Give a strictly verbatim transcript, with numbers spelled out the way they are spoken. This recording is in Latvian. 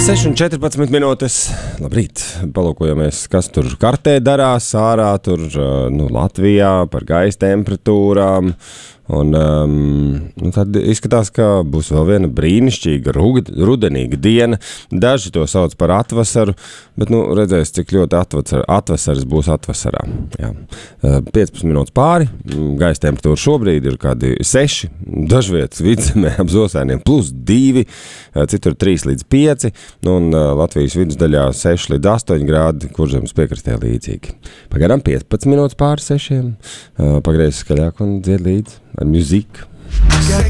seši un četrpadsmit minūtes. Labrīt, palūkojamies, kas tur kartē darās ārā, tur nu, Latvijā par gaisa temperatūrām. Un um, nu, tad izskatās, ka būs vēl viena brīnišķīga rugd, rudenīga diena. Daži to sauc par atvasaru, bet nu, redzēs, cik ļoti atvasar, atvasaras būs atvasarā. Jā. piecpadsmit minūtes pāri, gaisa temperatūra šobrīd ir kādi seši, dažvietas vidzemē ap Zosēniem plus divi, citur trīs līdz pieci, un Latvijas vidusdaļā seši līdz astoņi grādi, Kurzemes piekrastē līdzīgi. Pagaidām piecpadsmit minūtes pāri sešiem, pagriez skaļāk un dzied līdzi ar muziku.